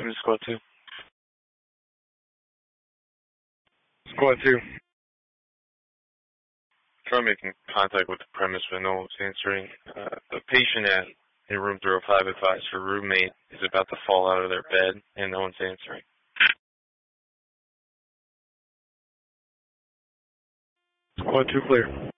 Squad 2. Squad 2. Try making contact with the premise, but no one's answering. The patient in room 305 advised her roommate is about to fall out of their bed, and no one's answering. Squad 2 clear.